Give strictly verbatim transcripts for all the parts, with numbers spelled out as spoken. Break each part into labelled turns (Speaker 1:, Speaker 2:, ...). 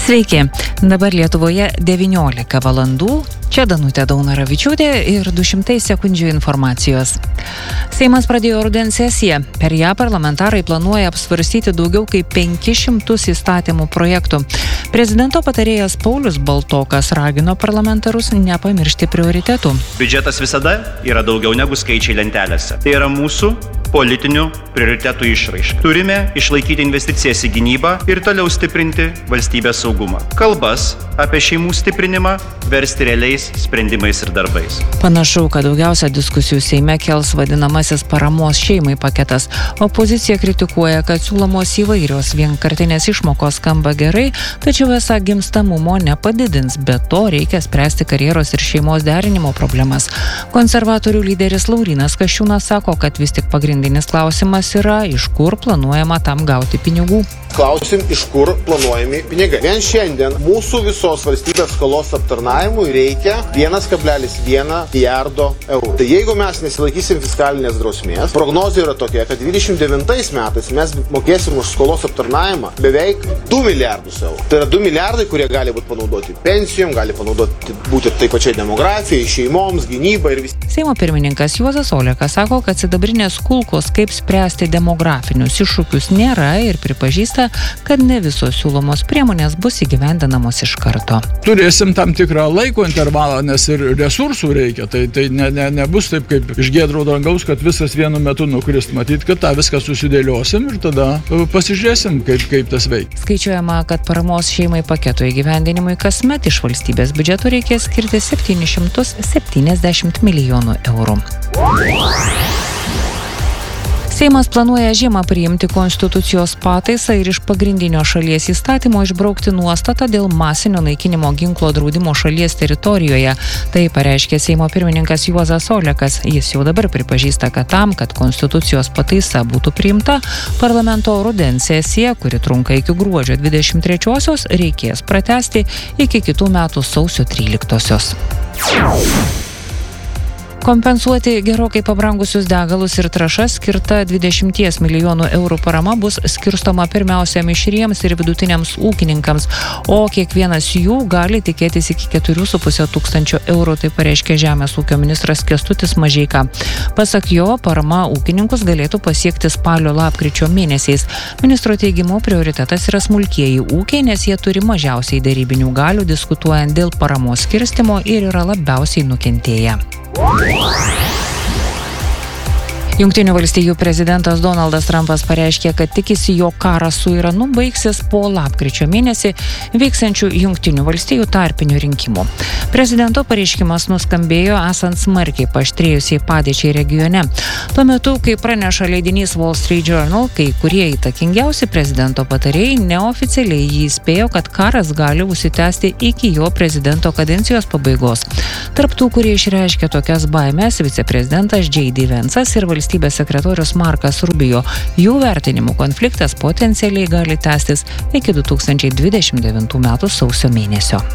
Speaker 1: Sveiki, dabar Lietuvoje devyniolika valandų, čia Danutė Daunoravičiūtė ir du šimtai sekundžių informacijos. Seimas pradėjo rudens sesiją, per ją parlamentarai planuoja apsvarstyti daugiau kaip penkis šimtus įstatymų projektų. Prezidento patarėjas Paulius Baltokas ragino parlamentarus nepamiršti prioritetų.
Speaker 2: Biudžetas visada yra daugiau negu skaičiai lentelėse. Tai yra mūsų politinių prioritetų išraiška. Turime išlaikyti investicijas į gynybą ir toliau stiprinti valstybės saugumą. Kalbas apie šeimų stiprinimą versti realiais sprendimais ir darbais.
Speaker 1: Panašu, kad daugiausia diskusijų Seime kels vadinamasis paramos šeimai paketas. Opozicija kritikuoja, kad siūlomos įvairios vienkartinės išmokos skamba gerai, tačiau esą gimstamumo nepadidins, bet to reikia spręsti karjeros ir šeimos derinimo problemas. Konservatorių lyderis Laurynas Kasčiūnas sako, kad vis tik pagrindinis klausimas yra, iš kur planuojama tam gauti pinigų.
Speaker 3: Klausim, iš kur planuojami pinigai. Vien šiandien mūsų visos valstybės skolos aptarnavimui reikia vienas kablelis vienas milijardo eurų. Tai jeigu mes nesilaikysim fiskalinės drausmės, prognozija yra tokia, kad dvidešimt devintais metais mes mokėsim už skolos aptarnavimą beveik du milijardus eurų. Tai yra du milijardai, kurie gali būti panaudoti pensijom, gali panaudoti būti taip pačiai demografijai, šeimoms, gynybai ir vis.
Speaker 1: Seimo pirmininkas Juozas Olekas sako, kad sidabrinės kulkos, kaip spręsti demografinius iššūkius, nėra ir pripažįsta, kad ne visos siūlomos priemonės bus įgyvendinamos iš karto.
Speaker 4: Turėsim tam tikrą laiko intervalą, nes ir resursų reikia. Tai, tai ne, ne, nebus taip kaip iš giedro dangaus, kad visas vienu metu nukrist. Matyt, kad tą viską susidėliosim ir tada pasižiūrėsim, kaip, kaip tas veikia.
Speaker 1: Skaičiuojama, kad paramos šeimai paketo įgyvendinimui kasmet iš valstybės biudžeto reikės skirti septynis šimtus septyniasdešimt milijonų eurų. Seimas planuoja žiemą priimti konstitucijos pataisą ir iš pagrindinio šalies įstatymo išbraukti nuostatą dėl masinio naikinimo ginklo draudimo šalies teritorijoje. Tai pareiškė Seimo pirmininkas Juozas Olekas. Jis jau dabar pripažįsta, kad tam, kad konstitucijos pataisa būtų priimta, parlamento rudens sesija, kuri trunka iki gruodžio dvidešimt trečiosios, reikės pratęsti iki kitų metų sausio tryliktosios. Kompensuoti gerokai pabrangusius degalus ir trąšas skirta dvidešimt milijonų eurų parama bus skirstoma pirmiausia mišriems ir vidutiniams ūkininkams, o kiekvienas jų gali tikėtis iki keturių su puse tūkstančio eurų, tai pareiškė Žemės ūkio ministras Kęstutis Mažeika. Pasak jo, parama ūkininkus galėtų pasiekti spalio-lapkričio mėnesiais. Ministro teigimu, prioritetas yra smulkieji ūkiai, nes jie turi mažiausiai derybinių galių diskutuojant dėl paramos skirstimo ir yra labiausiai nukentėję. Jungtinių valstijų prezidentas Donaldas Trumpas pareiškė, kad tikisi, jog karas su Iranu baigsis po lapkričio mėnesį vyksiančių Jungtinių valstijų tarpinių rinkimų. Prezidento pareiškimas nuskambėjo esant smarkiai paaštrėjusiai padėčiai regione. Tuo metu, kai praneša leidinys Wall Street Journal, kai kurie įtakingiausi prezidento patarėjai neoficialiai jį įspėjo, kad karas gali užsitęsti iki jo prezidento kadencijos pabaigos. Tarp tų, kurie išreiškė tokias baimes, viceprezidentas J D Vance'as ir valstybės sekretorius Markas Rubio. Jų vertinimų konfliktas potencialiai gali tęstis iki du tūkstančiai dvidešimt devintų metų sausio mėnesio.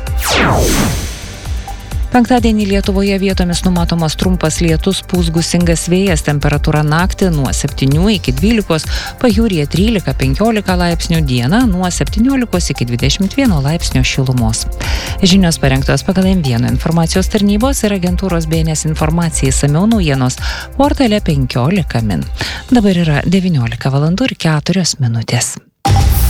Speaker 1: Penktadienį Lietuvoje vietomis numatomas trumpas lietus, pūs gūsingas vėjas, temperatūra naktį nuo septynių iki dvylikos, pajūryje trylika penkiolika laipsnių, dieną nuo septyniolikos iki dvidešimt vieno laipsnio šilumos. Žinios parengtos pagal M vienas informacijos tarnybos ir agentūros B N S informacijai išsamiau naujienos portale penkiolika min. Dabar yra devyniolika valandų ir keturios minutės.